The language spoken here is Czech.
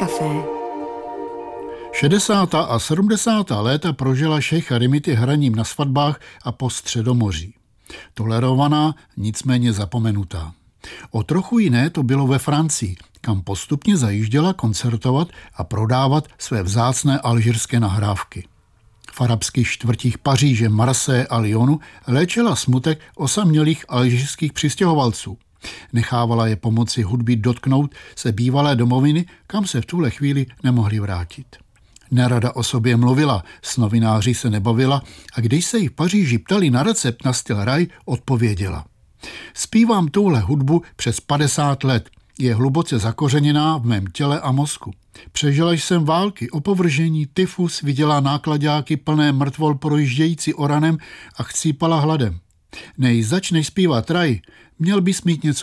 Café. 60. a 70. léta prožila šejcha Rimity hraním na svatbách a po Středomoří. Tolerovaná, nicméně zapomenutá. O trochu jiné to bylo ve Francii, kam postupně zajížděla koncertovat a prodávat své vzácné alžírské nahrávky. V arabských čtvrtích Paříže, Marseille a Lyonu léčila smutek osamělých alžírských přistěhovalců. Nechávala je pomocí hudby dotknout se bývalé domoviny, kam se v tuhle chvíli nemohli vrátit. Nerada o sobě mluvila, s novináři se nebavila a když se jí v Paříži ptali na recept na styl raj, odpověděla. Zpívám tuhle hudbu přes 50 let. Je hluboce zakořeněná v mém těle a mozku. Přežila jsem války, opovržení, tyfus, viděla náklaďáky plné mrtvol projíždějící oranem a chcípala hladem. Než začneš zpívat raj, měl bys mít něco